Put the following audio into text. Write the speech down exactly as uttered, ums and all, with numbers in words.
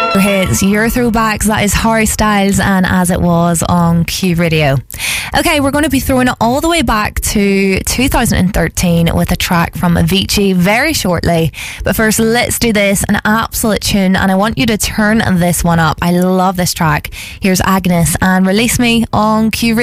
Hits, your throwbacks. That is Harry Styles and As It Was on Q Radio. Okay, we're going to be throwing it all the way back to two thousand thirteen with a track from Avicii very shortly. But first, let's do this, an absolute tune, and I want you to turn this one up. I love this track. Here's Agnes and Release Me on Q Radio.